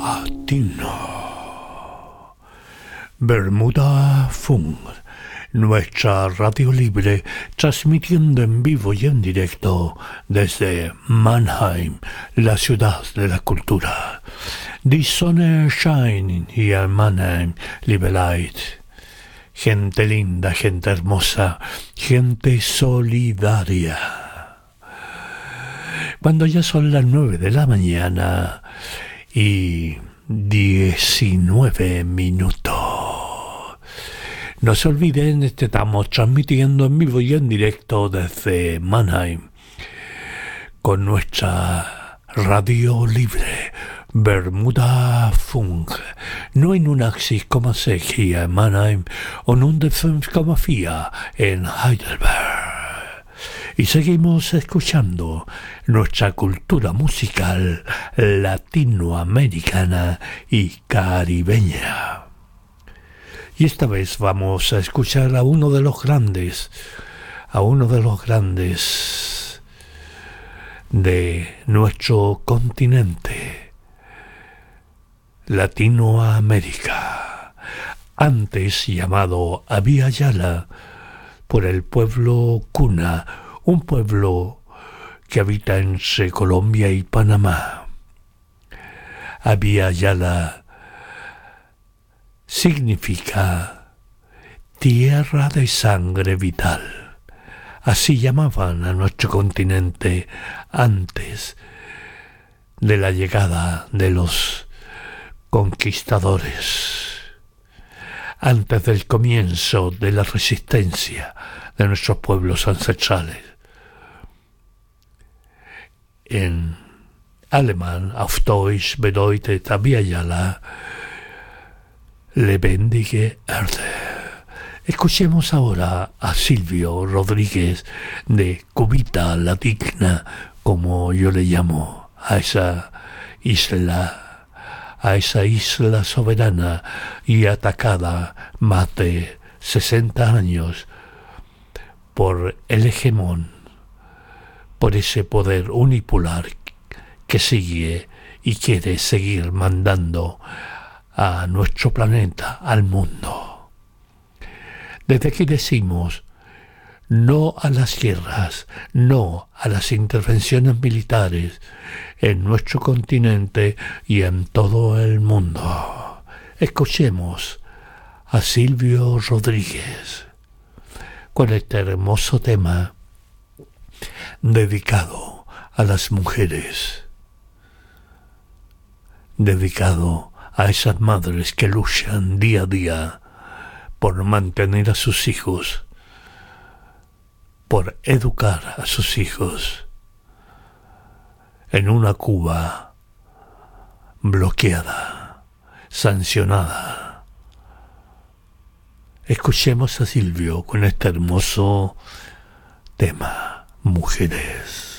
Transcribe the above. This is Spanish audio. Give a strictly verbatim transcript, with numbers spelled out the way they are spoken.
Latino. Bermuda Funk, nuestra radio libre, transmitiendo en vivo y en directo desde Mannheim, la ciudad de la cultura. Die Sonne scheint hier in Mannheim, liebe Leute. Gente linda, gente hermosa, gente solidaria. Cuando ya son las nueve de la mañana y diecinueve minutos. No se olviden, estamos transmitiendo en vivo y en directo desde Mannheim con nuestra radio libre Bermuda Funk neunundachtzig Komma sechs hier in Mannheim und hundertfünf Komma vier en Heidelberg. Y seguimos escuchando nuestra cultura musical latinoamericana y caribeña. Y esta vez vamos a escuchar a uno de los grandes, a uno de los grandes de nuestro continente, Latinoamérica, antes llamado Abya Yala por el pueblo Kuna, un pueblo que habita entre Colombia y Panamá. Abya Yala significa tierra de sangre vital. Así llamaban a nuestro continente antes de la llegada de los conquistadores, antes del comienzo de la resistencia de nuestros pueblos ancestrales. En alemán, auf Deutsch bedeutet Abya Yala lebendige Erde. Escuchemos ahora a Silvio Rodríguez de Cubita la Digna, como yo le llamo a esa isla, a esa isla soberana y atacada más de sesenta años por el hegemón, por ese poder unipolar que sigue y quiere seguir mandando a nuestro planeta, al mundo. Desde aquí decimos no a las guerras, no a las intervenciones militares en nuestro continente y en todo el mundo. Escuchemos a Silvio Rodríguez con este hermoso tema dedicado a las mujeres, dedicado a esas madres que luchan día a día por mantener a sus hijos, por educar a sus hijos en una Cuba bloqueada, sancionada. Escuchemos a Silvio con este hermoso tema, Mujeres.